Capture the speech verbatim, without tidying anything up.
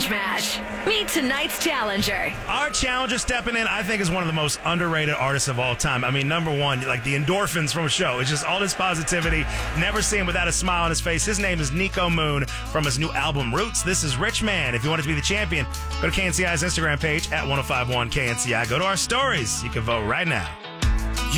Challenge Match. Meet tonight's challenger. Our challenger stepping in, I think, is one of the most underrated artists of all time. I mean, number one, like the endorphins from a show. It's just all this positivity. Never seen him without a smile on his face. His name is Nico Moon from his new album, Roots. This is Rich Man. If you want to be the champion, go to K N C I's Instagram page at ten fifty-one K N C I. Go to our stories. You can vote right now.